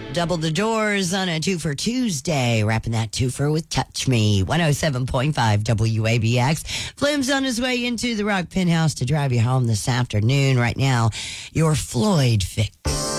Double the doors on a two for Tuesday. Wrapping that twofer with Touch Me. 107.5 WABX. Flim's on his way into the Rock Penthouse to drive you home this afternoon. Right now, your Floyd fix.